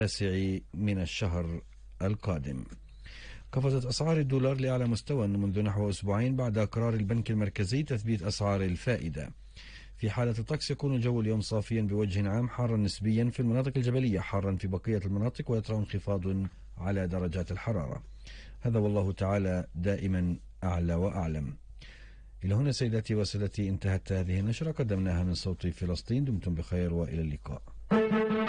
التاسع من الشهر القادم. قفزت أسعار الدولار لأعلى مستوى منذ نحو أسبوعين بعد قرار البنك المركزي تثبيت أسعار الفائدة. في حالة الطقس يكون الجو اليوم صافيا بوجه عام، حارا نسبيا في المناطق الجبلية، حارا في بقية المناطق، ويطرأ انخفاض على درجات الحرارة. هذا والله تعالى دائما أعلى وأعلم. إلى هنا سيداتي وسادتي انتهت هذه النشرة، قدمناها من صوت فلسطين. دمتم بخير وإلى اللقاء.